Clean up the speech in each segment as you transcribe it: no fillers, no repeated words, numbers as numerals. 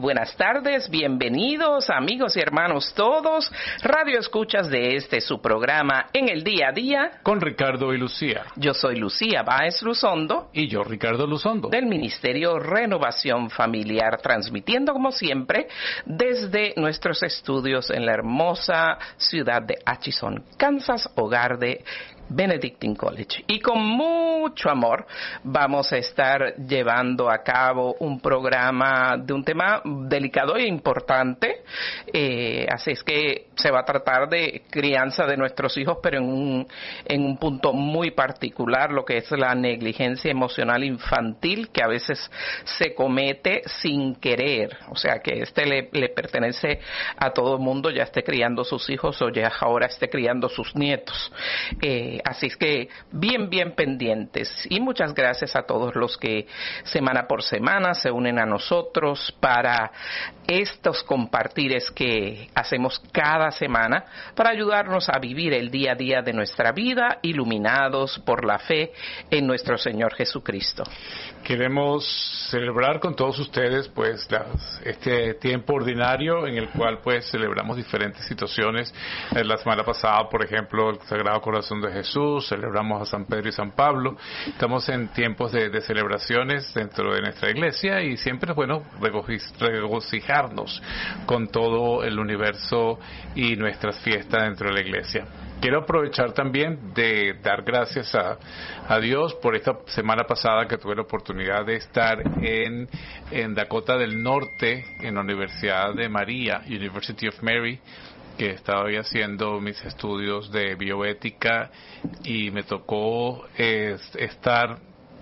buenas tardes, bienvenidos amigos y hermanos todos, radio escuchas de su programa En el Día a Día con Ricardo y Lucía. Yo soy Lucía Báez Luzondo y yo Ricardo Luzondo del Ministerio Renovación Familiar, transmitiendo como siempre desde nuestros estudios en la hermosa ciudad de Atchison, Kansas, hogar de Benedictine College. Y con mucho amor vamos a estar llevando a cabo un programa de un tema delicado e importante. Así es que se va a tratar de crianza de nuestros hijos, pero en un punto muy particular, lo que es la negligencia emocional infantil, que a veces se comete sin querer. O sea, que le pertenece a todo el mundo, ya esté criando sus hijos o ya ahora esté criando sus nietos. Así es que bien pendientes, y muchas gracias a todos los que semana por semana se unen a nosotros para estos compartires que hacemos cada semana para ayudarnos a vivir el día a día de nuestra vida iluminados por la fe en nuestro Señor Jesucristo. Queremos celebrar con todos ustedes pues este tiempo ordinario en el cual pues celebramos diferentes situaciones. La semana pasada, por ejemplo, el Sagrado Corazón de Jesús, celebramos a San Pedro y San Pablo. Estamos en tiempos de celebraciones dentro de nuestra iglesia y siempre es bueno regocijarnos con todo el universo y nuestras fiestas dentro de la iglesia. Quiero aprovechar también de dar gracias a Dios por esta semana pasada que tuve la oportunidad de estar en Dakota del Norte, en la Universidad de María, University of Mary, que estaba hoy haciendo mis estudios de bioética y me tocó estar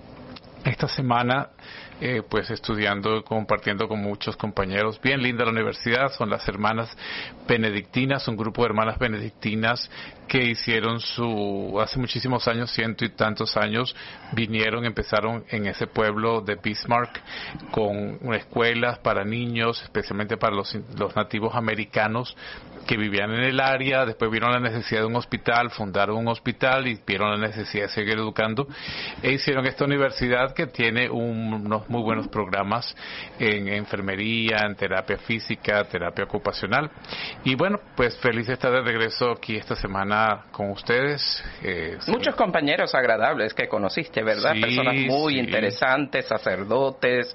esta semana pues estudiando, compartiendo con muchos compañeros. Bien linda la universidad, son las hermanas benedictinas, un grupo de hermanas benedictinas que hicieron hace muchísimos años, 100 y tantos años, empezaron en ese pueblo de Bismarck con escuelas para niños, especialmente para los nativos americanos que vivían en el área. Después vieron la necesidad de un hospital, fundaron un hospital y vieron la necesidad de seguir educando e hicieron esta universidad que tiene unos muy buenos programas en enfermería, en terapia física, terapia ocupacional. Y bueno, pues feliz de estar de regreso aquí esta semana con ustedes. Muchos compañeros agradables que conociste, ¿verdad? Sí, personas muy interesantes, sacerdotes,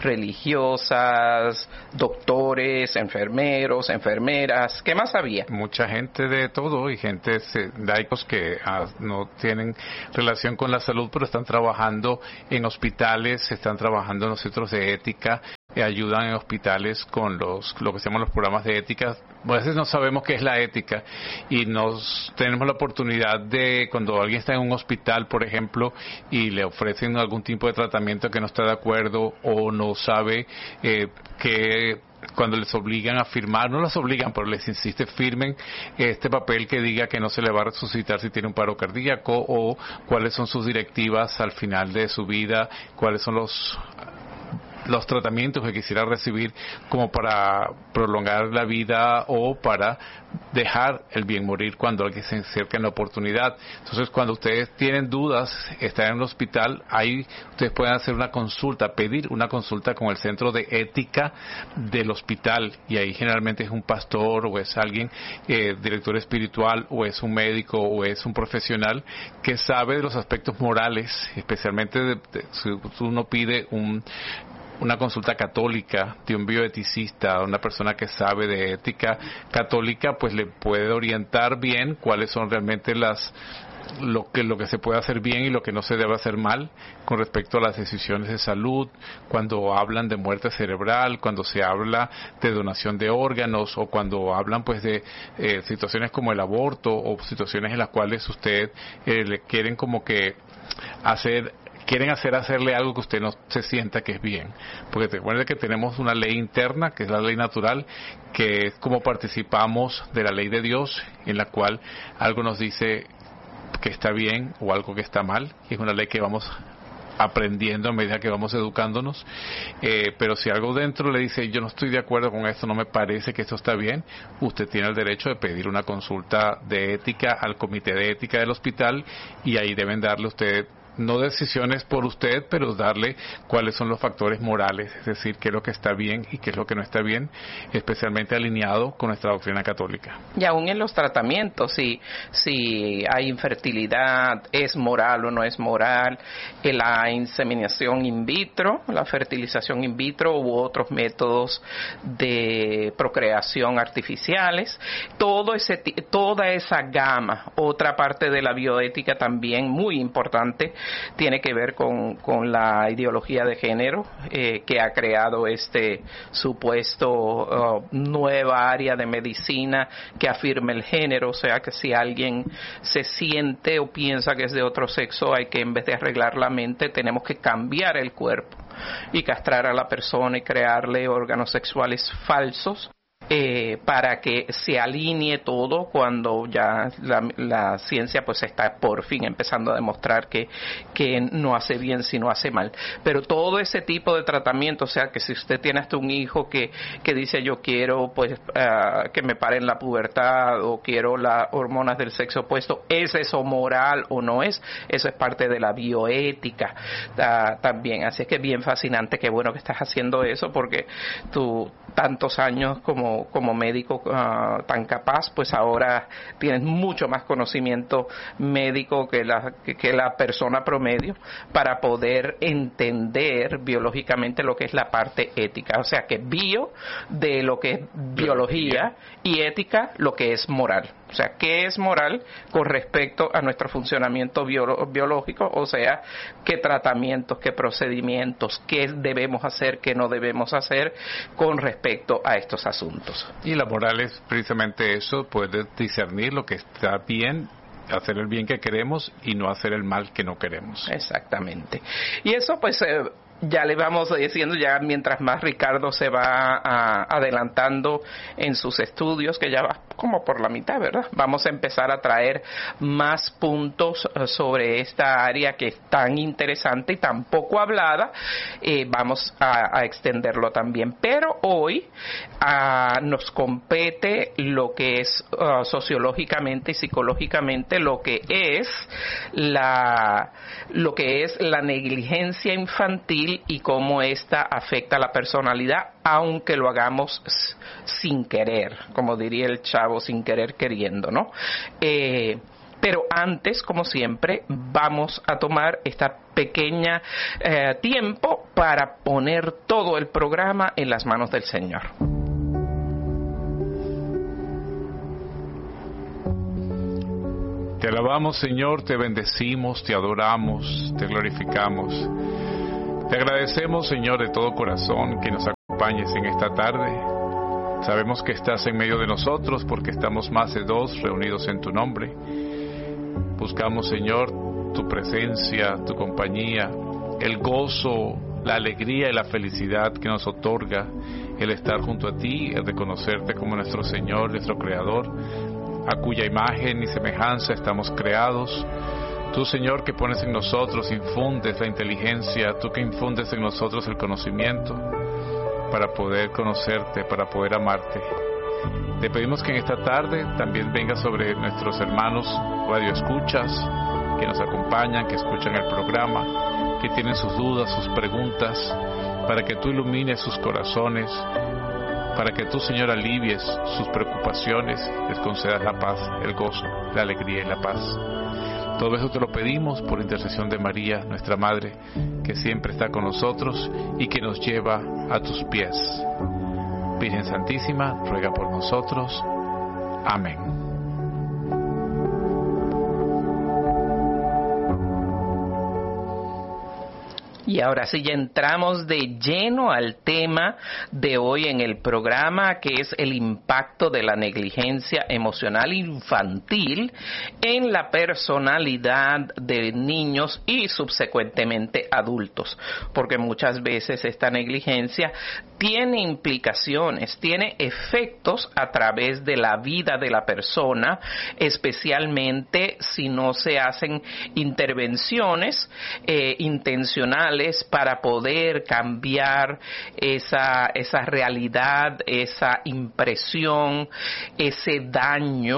religiosas, doctores, enfermeros, enfermeras. ¿Qué más había? Mucha gente de todo y gente laicos que no tienen relación con la salud, pero están trabajando en hospitales, están trabajando en los centros de ética, ayudan en hospitales con lo que se llaman los programas de ética. A veces no sabemos qué es la ética y tenemos la oportunidad de, cuando alguien está en un hospital, por ejemplo, y le ofrecen algún tipo de tratamiento que no está de acuerdo o no sabe que cuando les obligan a firmar, no los obligan, pero les insiste, firmen este papel que diga que no se le va a resucitar si tiene un paro cardíaco, o cuáles son sus directivas al final de su vida, cuáles son los tratamientos que quisiera recibir como para prolongar la vida o para dejar el bien morir cuando alguien se acerca en la oportunidad. Entonces, cuando ustedes tienen dudas, están en el hospital, ahí ustedes pueden hacer una consulta, pedir una consulta con el centro de ética del hospital, y ahí generalmente es un pastor o es alguien, director espiritual, o es un médico o es un profesional que sabe de los aspectos morales, especialmente si uno pide una consulta católica de un bioeticista, una persona que sabe de ética católica, pues le puede orientar bien cuáles son realmente lo que se puede hacer bien y lo que no se debe hacer mal con respecto a las decisiones de salud, cuando hablan de muerte cerebral, cuando se habla de donación de órganos, o cuando hablan pues de situaciones como el aborto, o situaciones en las cuales usted le quieren como que hacerle algo que usted no se sienta que es bien. Porque te acuerdas que tenemos una ley interna, que es la ley natural, que es como participamos de la ley de Dios, en la cual algo nos dice que está bien o algo que está mal, y es una ley que vamos aprendiendo a medida que vamos educándonos, pero si algo dentro le dice yo no estoy de acuerdo con esto, no me parece que esto está bien, usted tiene el derecho de pedir una consulta de ética al comité de ética del hospital, y ahí deben darle usted no decisiones por usted, pero darle cuáles son los factores morales, es decir, qué es lo que está bien y qué es lo que no está bien, especialmente alineado con nuestra doctrina católica. Y aún en los tratamientos, si hay infertilidad, ¿es moral o no es moral? La inseminación in vitro, la fertilización in vitro u otros métodos de procreación artificiales, toda esa gama. Otra parte de la bioética también muy importante tiene que ver con la ideología de género que ha creado este supuesto nueva área de medicina que afirma el género, o sea que si alguien se siente o piensa que es de otro sexo, hay que, en vez de arreglar la mente, tenemos que cambiar el cuerpo y castrar a la persona y crearle órganos sexuales falsos para que se alinee todo cuando ya la ciencia pues está por fin empezando a demostrar que no hace bien sino hace mal. Pero todo ese tipo de tratamiento, o sea que si usted tiene hasta un hijo que dice yo quiero pues que me paren la pubertad o quiero las hormonas del sexo opuesto, ¿es eso moral o no es? Eso es parte de la bioética también. Así es que es bien fascinante, qué bueno que estás haciendo eso, porque tú tantos años como médico tan capaz, pues ahora tienes mucho más conocimiento médico que la persona promedio para poder entender biológicamente lo que es la parte ética. O sea que bio de lo que es biología y ética lo que es moral. O sea, ¿qué es moral con respecto a nuestro funcionamiento biológico? O sea, ¿qué tratamientos, qué procedimientos, qué debemos hacer, qué no debemos hacer con respecto a estos asuntos? Y la moral es precisamente eso, poder discernir lo que está bien, hacer el bien que queremos y no hacer el mal que no queremos. Exactamente. Y eso pues ya le vamos diciendo, ya mientras más Ricardo se va adelantando en sus estudios, que ya va como por la mitad, ¿verdad? Vamos a empezar a traer más puntos sobre esta área que es tan interesante y tan poco hablada. Vamos a extenderlo también. Pero hoy nos compete lo que es sociológicamente y psicológicamente lo que es la negligencia infantil y cómo esta afecta a la personalidad, aunque lo hagamos sin querer, como diría el chavo, sin querer queriendo, ¿no? Pero antes, como siempre, vamos a tomar esta pequeña tiempo para poner todo el programa en las manos del Señor. Te alabamos, Señor, te bendecimos, te adoramos, te glorificamos. Te agradecemos, Señor, de todo corazón que nos acompañes en esta tarde. Sabemos que estás en medio de nosotros porque estamos más de dos reunidos en tu nombre. Buscamos, Señor, tu presencia, tu compañía, el gozo, la alegría y la felicidad que nos otorga el estar junto a ti, el reconocerte como nuestro Señor, nuestro Creador, a cuya imagen y semejanza estamos creados. Tú, Señor, que pones en nosotros, infundes la inteligencia, tú que infundes en nosotros el conocimiento para poder conocerte, para poder amarte. Te pedimos que en esta tarde también venga sobre nuestros hermanos radioescuchas que nos acompañan, que escuchan el programa, que tienen sus dudas, sus preguntas, para que tú ilumines sus corazones, para que tú, Señor, alivies sus preocupaciones, les concedas la paz, el gozo, la alegría y la paz. Todo eso te lo pedimos por intercesión de María, nuestra Madre, que siempre está con nosotros y que nos lleva a tus pies. Virgen Santísima, ruega por nosotros. Amén. Y ahora sí, ya entramos de lleno al tema de hoy en el programa, que es el impacto de la negligencia emocional infantil en la personalidad de niños y subsecuentemente adultos, porque muchas veces esta negligencia tiene implicaciones, tiene efectos a través de la vida de la persona, especialmente si no se hacen intervenciones intencionales para poder cambiar esa realidad, esa impresión, ese daño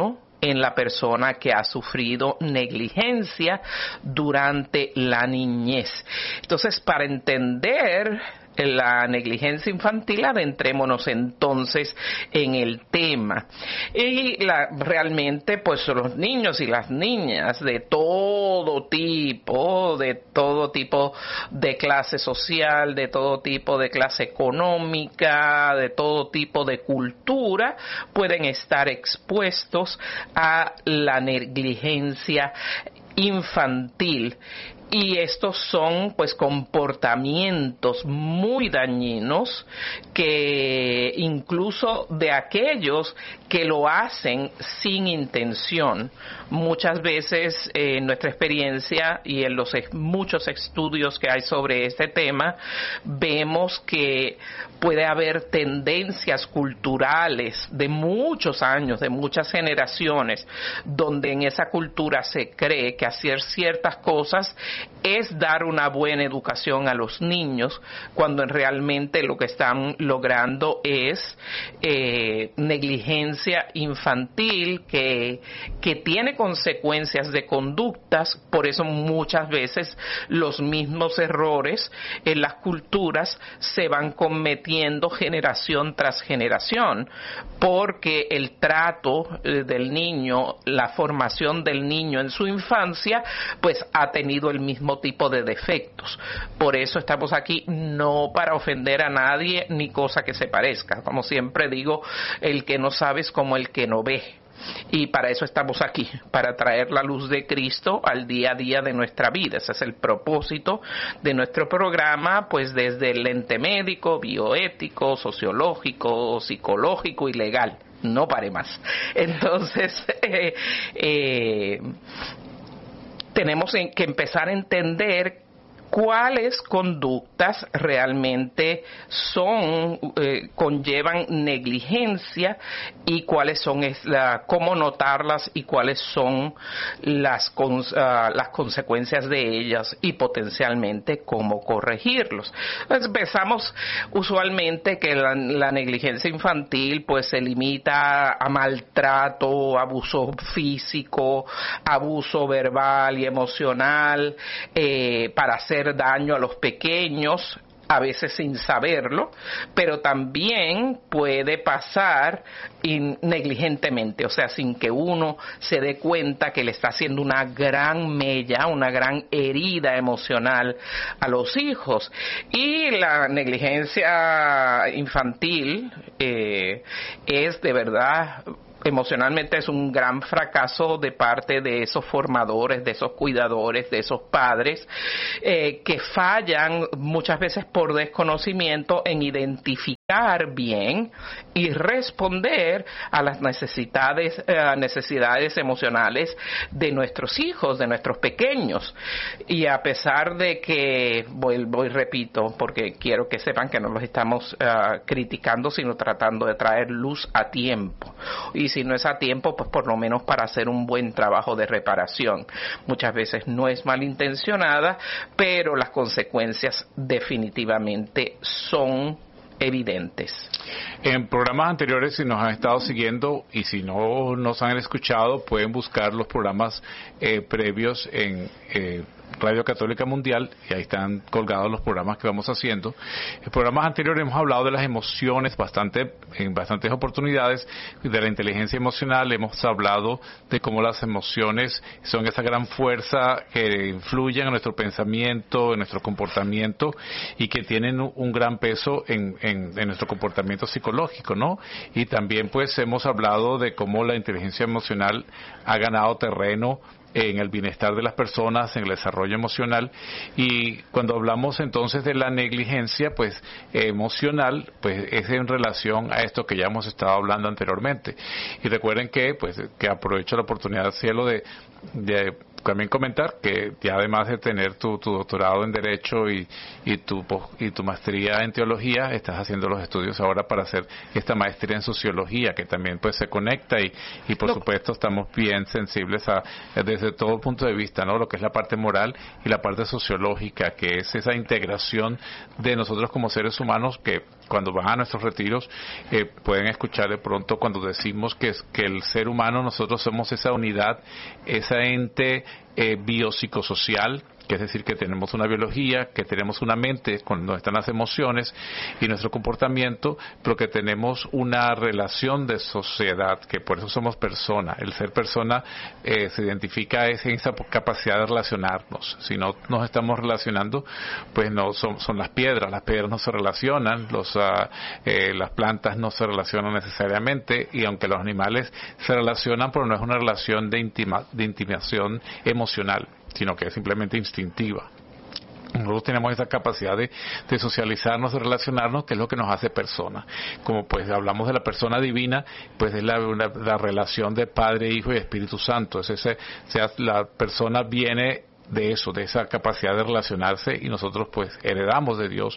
en la persona que ha sufrido negligencia durante la niñez. Entonces, para entender la negligencia infantil, adentrémonos entonces en el tema. Y realmente, pues los niños y las niñas de todo tipo de clase social, de todo tipo de clase económica, de todo tipo de cultura, pueden estar expuestos a la negligencia infantil. Y estos son pues comportamientos muy dañinos, que incluso de aquellos que lo hacen sin intención. Muchas veces en nuestra experiencia y en los muchos estudios que hay sobre este tema, vemos que puede haber tendencias culturales de muchos años, de muchas generaciones, donde en esa cultura se cree que hacer ciertas cosas es dar una buena educación a los niños, cuando realmente lo que están logrando es negligencia infantil que tiene consecuencias de conductas. Por eso muchas veces los mismos errores en las culturas se van cometiendo generación tras generación, porque el trato del niño, la formación del niño en su infancia, pues ha tenido el mismo tipo de defectos. Por eso estamos aquí, no para ofender a nadie ni cosa que se parezca. Como siempre digo, el que no sabe es como el que no ve. Y para eso estamos aquí, para traer la luz de Cristo al día a día de nuestra vida. Ese es el propósito de nuestro programa, pues desde el lente médico, bioético, sociológico, psicológico y legal. No pare más. Entonces, tenemos que empezar a entender cuáles conductas realmente conllevan negligencia, y cuáles son cómo notarlas, y cuáles son las consecuencias de ellas, y potencialmente cómo corregirlos. Entonces, pensamos usualmente que la negligencia infantil pues se limita a maltrato, abuso físico, abuso verbal y emocional, para hacer daño a los pequeños, a veces sin saberlo, pero también puede pasar negligentemente, o sea, sin que uno se dé cuenta que le está haciendo una gran mella, una gran herida emocional a los hijos. Y la negligencia infantil es de verdad, emocionalmente es un gran fracaso de parte de esos formadores, de esos cuidadores, de esos padres, que fallan muchas veces por desconocimiento en identificar bien y responder a las necesidades emocionales de nuestros hijos, de nuestros pequeños. Y a pesar de que, vuelvo y repito, porque quiero que sepan que no los estamos criticando, sino tratando de traer luz a tiempo. Y si no es a tiempo, pues por lo menos para hacer un buen trabajo de reparación. Muchas veces no es malintencionada, pero las consecuencias definitivamente son evidentes. En programas anteriores, si nos han estado siguiendo y si no nos han escuchado, pueden buscar los programas previos en Radio Católica Mundial, y ahí están colgados los programas que vamos haciendo. En programas anteriores hemos hablado de las emociones en bastantes oportunidades, de la inteligencia emocional. Hemos hablado de cómo las emociones son esa gran fuerza que influyen en nuestro pensamiento, en nuestro comportamiento, y que tienen un gran peso en nuestro comportamiento psicológico, ¿no? Y también pues hemos hablado de cómo la inteligencia emocional ha ganado terreno en el bienestar de las personas, en el desarrollo emocional. Y cuando hablamos entonces de la negligencia pues emocional, pues es en relación a esto que ya hemos estado hablando anteriormente. Y recuerden que aprovecho la oportunidad, cielo, de también comentar que ya además de tener tu doctorado en Derecho y tu maestría en Teología, estás haciendo los estudios ahora para hacer esta maestría en Sociología, que también pues se conecta y por supuesto estamos bien sensibles desde todo punto de vista, ¿no? Lo que es la parte moral y la parte sociológica, que es esa integración de nosotros como seres humanos, que cuando van a nuestros retiros, pueden escuchar de pronto cuando decimos que el ser humano, nosotros somos esa unidad, ese ente biopsicosocial, que es decir, que tenemos una biología, que tenemos una mente con donde están las emociones y nuestro comportamiento, pero que tenemos una relación de sociedad, que por eso somos persona. El ser persona se identifica en esa capacidad de relacionarnos. Si no nos estamos relacionando, pues no son las piedras no se relacionan, las plantas no se relacionan necesariamente, y aunque los animales se relacionan, pero no es una relación de intimación emocional, sino que es simplemente instintiva. Nosotros tenemos esa capacidad de socializarnos, de relacionarnos, que es lo que nos hace persona. Como pues hablamos de la persona divina, pues es la relación de Padre, Hijo y Espíritu Santo. La persona viene de eso, de esa capacidad de relacionarse, y nosotros pues heredamos de Dios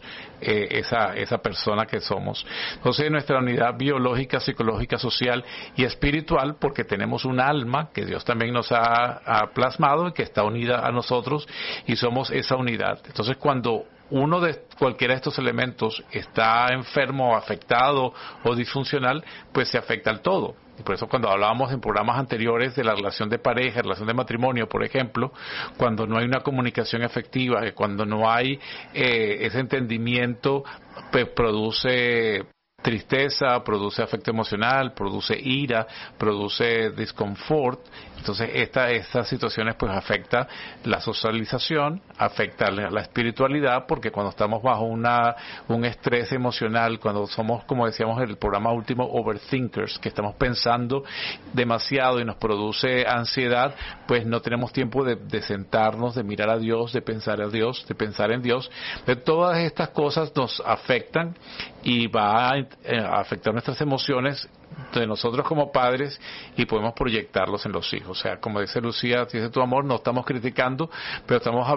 esa persona que somos. Entonces nuestra unidad biológica, psicológica, social y espiritual, porque tenemos un alma que Dios también nos ha plasmado y que está unida a nosotros, y somos esa unidad. Entonces cuando uno de cualquiera de estos elementos está enfermo, afectado o disfuncional, pues se afecta al todo. Y por eso cuando hablábamos en programas anteriores de la relación de pareja, relación de matrimonio, por ejemplo, cuando no hay una comunicación efectiva, cuando no hay ese entendimiento, pues produce tristeza, produce afecto emocional, produce ira, produce disconfort. Entonces estas situaciones pues afecta la socialización, afecta la espiritualidad, porque cuando estamos bajo un estrés emocional, cuando somos, como decíamos en el programa último, overthinkers, que estamos pensando demasiado y nos produce ansiedad, pues no tenemos tiempo de sentarnos, de mirar a Dios, de pensar a Dios, de pensar en Dios. De todas estas cosas nos afectan y va a afectar nuestras emociones de nosotros como padres, y podemos proyectarlos en los hijos. O sea, como dice Lucía, dice tu amor, no estamos criticando, pero estamos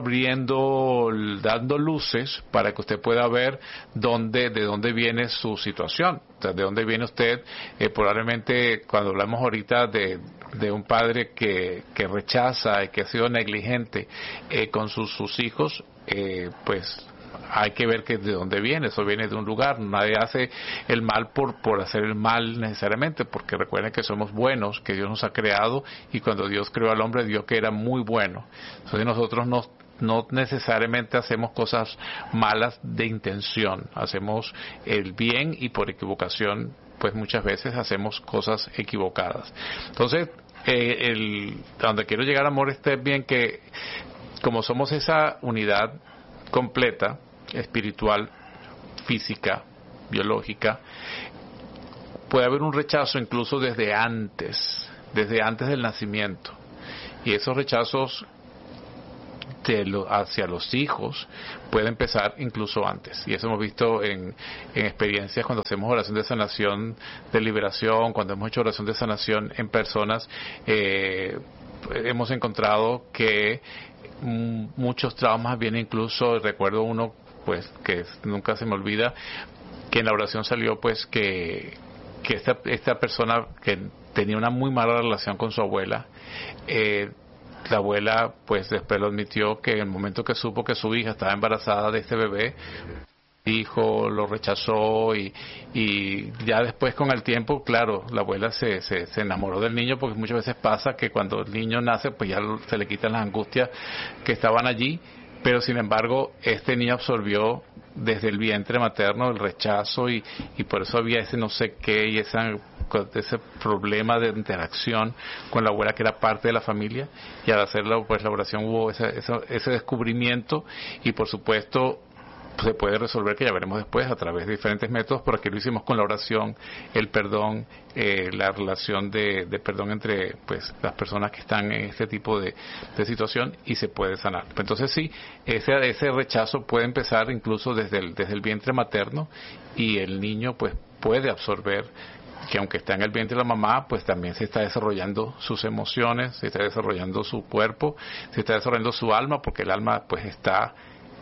dando luces para que usted pueda ver de dónde viene su situación. O sea, de dónde viene usted. Probablemente cuando hablamos ahorita de un padre que rechaza y que ha sido negligente con sus hijos, pues hay que ver que de dónde viene. Eso viene de un lugar. Nadie hace el mal por hacer el mal necesariamente, porque recuerden que somos buenos, que Dios nos ha creado, y cuando Dios creó al hombre, Dios que era muy bueno. Entonces nosotros no necesariamente hacemos cosas malas de intención, hacemos el bien, y por equivocación pues muchas veces hacemos cosas equivocadas. Entonces a donde quiero llegar, amor, es bien que como somos esa unidad completa, espiritual, física, biológica, puede haber un rechazo incluso desde antes del nacimiento, y esos rechazos hacia los hijos puede empezar incluso antes, y eso hemos visto en experiencias cuando hacemos oración de sanación, de liberación, cuando hemos hecho oración de sanación en personas. Hemos encontrado que muchos traumas vienen incluso, recuerdo uno pues que nunca se me olvida, que en la oración salió pues que esta persona que tenía una muy mala relación con su abuela, la abuela pues después lo admitió, que en el momento que supo que su hija estaba embarazada de este bebé, dijo, lo rechazó, y ya después con el tiempo, claro, la abuela se enamoró del niño, porque muchas veces pasa que cuando el niño nace pues ya se le quitan las angustias que estaban allí, pero sin embargo este niño absorbió desde el vientre materno el rechazo, y por eso había ese no sé qué, y ese problema de interacción con la abuela, que era parte de la familia, y al hacerlo pues la oración hubo ese descubrimiento, y por supuesto se puede resolver, que ya veremos después, a través de diferentes métodos, pero aquí lo hicimos con la oración, el perdón, la relación de perdón entre pues las personas que están en este tipo de situación, y se puede sanar. Entonces sí, ese rechazo puede empezar incluso desde el vientre materno, y el niño pues puede absorber que aunque está en el vientre de la mamá, pues también se está desarrollando sus emociones, se está desarrollando su cuerpo, se está desarrollando su alma, porque el alma pues está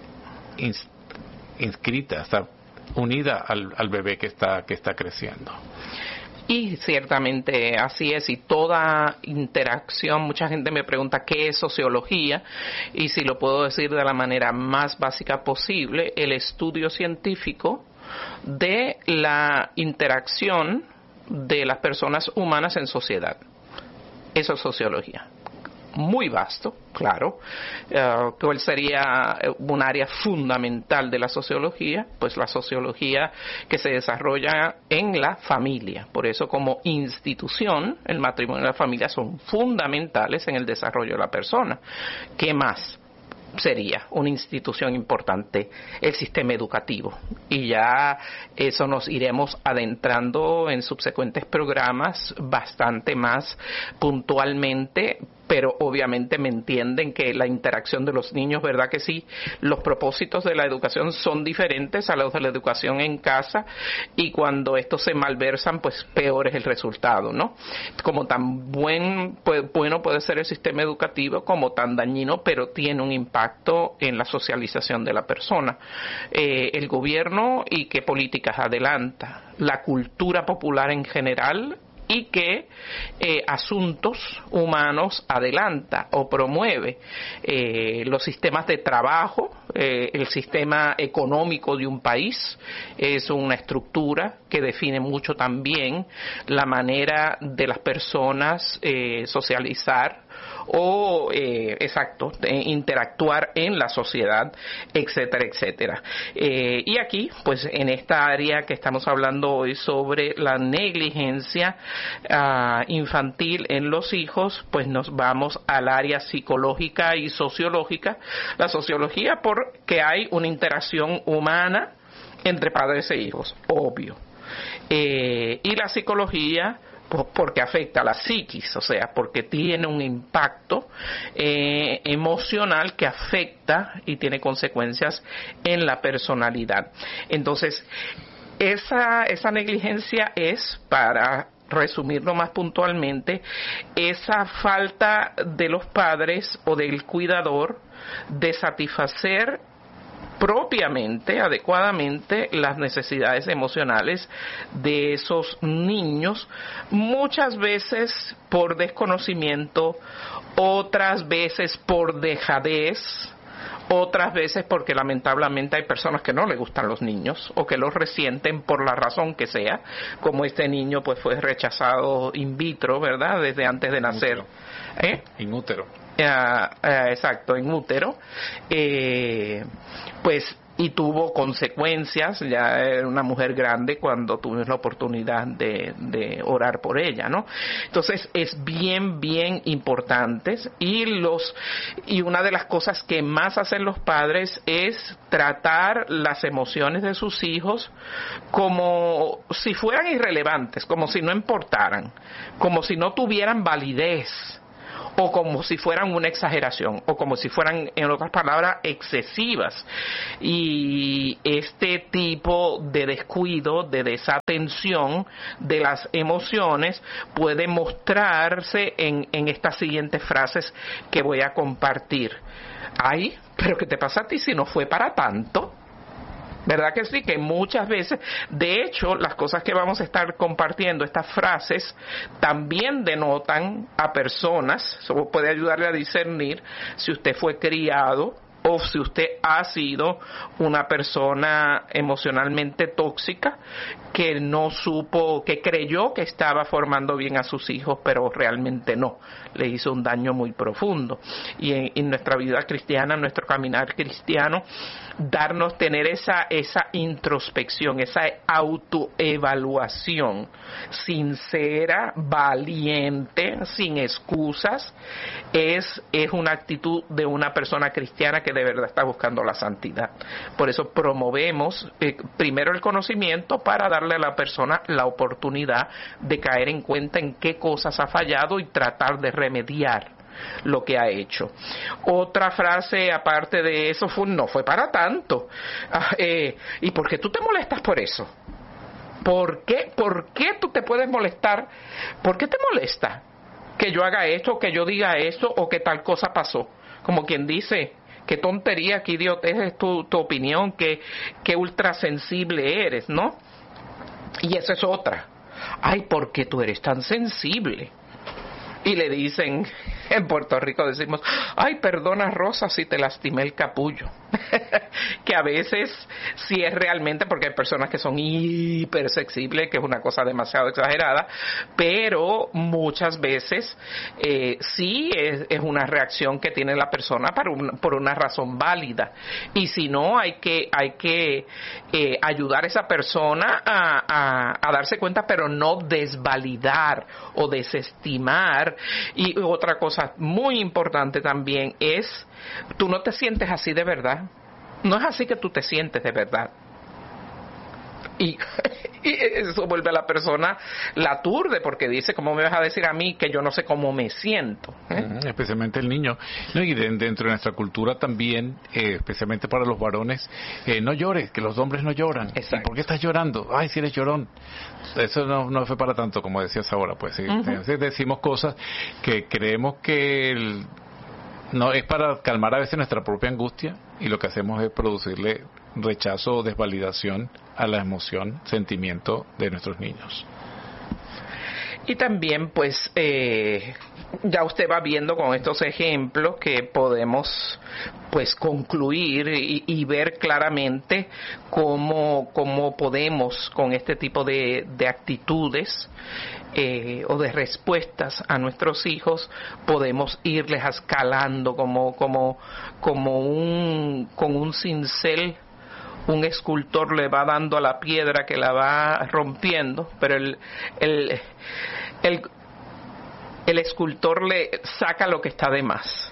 inscrita, está unida al bebé que está creciendo. Y ciertamente así es, y toda interacción, mucha gente me pregunta qué es sociología, y si lo puedo decir de la manera más básica posible, el estudio científico de la interacción de las personas humanas en sociedad. Eso es sociología. Muy vasto, claro. ¿Cuál sería un área fundamental de la sociología? Pues la sociología que se desarrolla en la familia. Por eso, como institución, el matrimonio y la familia son fundamentales en el desarrollo de la persona. ¿Qué más sería una institución importante? El sistema educativo, y ya eso nos iremos adentrando en subsecuentes programas bastante más puntualmente, pero obviamente me entienden que la interacción de los niños, ¿verdad que sí? Los propósitos de la educación son diferentes a los de la educación en casa, y cuando estos se malversan, pues peor es el resultado, ¿no? Como tan bueno puede ser el sistema educativo, como tan dañino, pero tiene un impacto en la socialización de la persona. El gobierno y qué políticas adelanta, la cultura popular en general, y qué asuntos humanos adelanta o promueve, los sistemas de trabajo, el sistema económico de un país es una estructura que define mucho también la manera de las personas socializar o interactuar en la sociedad, etcétera, etcétera. Y aquí, pues en esta área que estamos hablando hoy sobre la negligencia infantil en los hijos, pues nos vamos al área psicológica y sociológica. La sociología, porque hay una interacción humana entre padres e hijos, obvio. Y la psicología, pues porque afecta a la psiquis, o sea, porque tiene un impacto emocional que afecta y tiene consecuencias en la personalidad. Entonces, esa negligencia es, para resumirlo más puntualmente, esa falta de los padres o del cuidador de satisfacer propiamente, adecuadamente, las necesidades emocionales de esos niños, muchas veces por desconocimiento, otras veces por dejadez, otras veces porque lamentablemente hay personas que no les gustan los niños o que los resienten por la razón que sea, como este niño pues fue rechazado in vitro, ¿verdad?, desde antes de nacer. In útero. Exacto, en útero, pues, y tuvo consecuencias. Ya era una mujer grande cuando tuvimos la oportunidad de orar por ella, ¿no? Entonces es bien importante, y una de las cosas que más hacen los padres es tratar las emociones de sus hijos como si fueran irrelevantes, como si no importaran, como si no tuvieran validez, o como si fueran una exageración, o como si fueran, en otras palabras, excesivas. Y este tipo de descuido, de desatención de las emociones puede mostrarse en estas siguientes frases que voy a compartir. Ay, pero ¿qué te pasa a ti si no fue para tanto? ¿Verdad que sí? Que muchas veces, de hecho, las cosas que vamos a estar compartiendo, estas frases, también denotan a personas. Eso puede ayudarle a discernir si usted fue criado o si usted ha sido una persona emocionalmente tóxica que no supo, que creyó que estaba formando bien a sus hijos, pero realmente no, le hizo un daño muy profundo. Y en nuestra vida cristiana, en nuestro caminar cristiano, tener esa introspección, esa autoevaluación sincera, valiente, sin excusas, es una actitud de una persona cristiana que de verdad está buscando la santidad. Por eso promovemos primero el conocimiento, para darle a la persona la oportunidad de caer en cuenta en qué cosas ha fallado y tratar de remediar lo que ha hecho. Otra frase aparte de eso no fue para tanto. ¿Y por qué tú te molestas por eso? ¿Por qué tú te puedes molestar? ¿Por qué te molesta que yo haga esto, que yo diga esto, o que tal cosa pasó? Como quien dice, qué tontería, qué idiotez es tu opinión, qué ultrasensible eres, ¿no? Y esa es otra. Ay, ¿por qué tú eres tan sensible? Y le dicen, en Puerto Rico decimos, ay, perdona Rosa si te lastimé el capullo. que a veces sí es realmente, porque hay personas que son hipersensibles, que es una cosa demasiado exagerada, pero muchas veces sí es una reacción que tiene la persona por una razón válida, y si no hay que ayudar a esa persona a darse cuenta, pero no desvalidar o desestimar. Y otra cosa muy importante también es, tú no te sientes así de verdad. No es así que tú te sientes de verdad. Y eso vuelve a la persona, la aturde, porque dice, ¿cómo me vas a decir a mí que yo no sé cómo me siento? Especialmente el niño. No, y dentro de nuestra cultura también, especialmente para los varones, no llores, que los hombres no lloran. Exacto. ¿Por qué estás llorando? Ay, si eres llorón. Eso no fue para tanto, como decías ahora, pues. ¿Sí? Entonces decimos cosas que creemos que no es para calmar a veces nuestra propia angustia, y lo que hacemos es producirle rechazo o desvalidación a la emoción, sentimiento de nuestros niños. Y también, pues, ya usted va viendo con estos ejemplos que podemos, pues, concluir y ver claramente cómo podemos, con este tipo de actitudes o de respuestas a nuestros hijos, podemos irles escalando con un cincel. Un escultor le va dando a la piedra que la va rompiendo, pero el escultor le saca lo que está de más,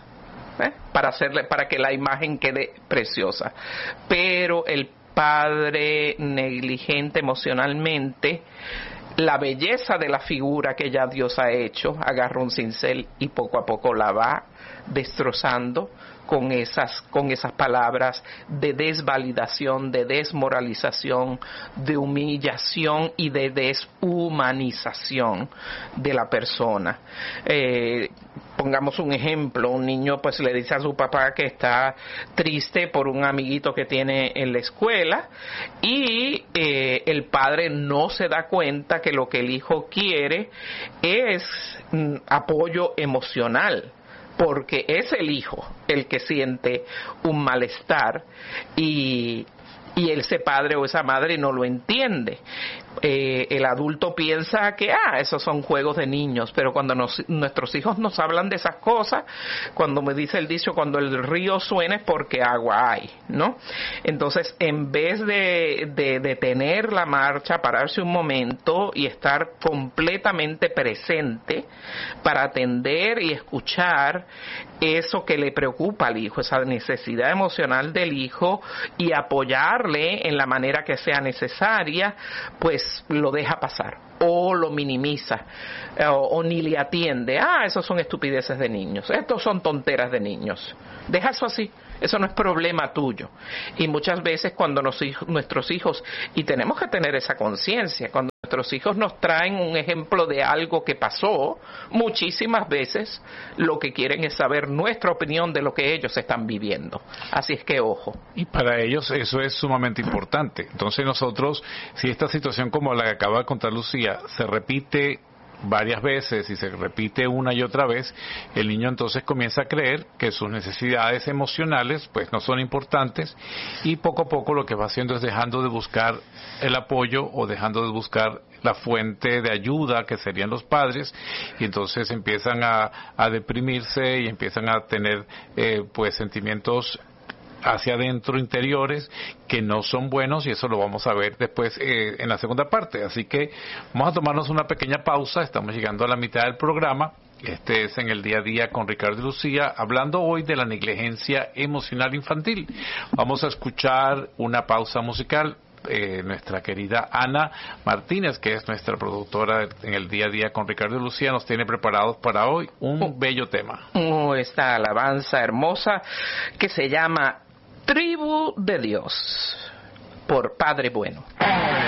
para que la imagen quede preciosa. Pero el padre negligente emocionalmente, la belleza de la figura que ya Dios ha hecho, agarra un cincel y poco a poco la va destrozando con esas palabras de desvalidación, de desmoralización, de humillación y de deshumanización de la persona. Pongamos un ejemplo, un niño pues le dice a su papá que está triste por un amiguito que tiene en la escuela, y el padre no se da cuenta que lo que el hijo quiere es apoyo emocional, porque es el hijo el que siente un malestar, y ese padre o esa madre no lo entiende. El adulto piensa que esos son juegos de niños, pero cuando nuestros hijos nos hablan de esas cosas, cuando me dice el dicho, cuando el río suena es porque agua hay, ¿no? Entonces, en vez de detener la marcha, pararse un momento y estar completamente presente para atender y escuchar eso que le preocupa al hijo, esa necesidad emocional del hijo, y apoyarle en la manera que sea necesaria, pues lo deja pasar o lo minimiza o ni le atiende. Esos son estupideces de niños, estos son tonteras de niños, deja eso así, eso no es problema tuyo. Y muchas veces cuando nuestros hijos, y tenemos que tener esa conciencia, cuando nuestros hijos nos traen un ejemplo de algo que pasó, muchísimas veces lo que quieren es saber nuestra opinión de lo que ellos están viviendo. Así es que ojo. Y para ellos eso es sumamente importante. Entonces nosotros, si esta situación como la que acaba de contar Lucía se repite varias veces y se repite una y otra vez, el niño entonces comienza a creer que sus necesidades emocionales pues no son importantes, y poco a poco lo que va haciendo es dejando de buscar el apoyo o dejando de buscar la fuente de ayuda que serían los padres, y entonces empiezan a deprimirse y empiezan a tener pues sentimientos hacia adentro, interiores, que no son buenos, y eso lo vamos a ver después en la segunda parte. Así que vamos a tomarnos una pequeña pausa, estamos llegando a la mitad del programa. Este es En el Día a Día con Ricardo y Lucía, hablando hoy de la negligencia emocional infantil. Vamos a escuchar una pausa musical. Nuestra querida Ana Martínez, que es nuestra productora en El Día a Día con Ricardo y Lucía, nos tiene preparados para hoy un bello tema. Esta alabanza hermosa que se llama Tribu de Dios, por Padre Bueno.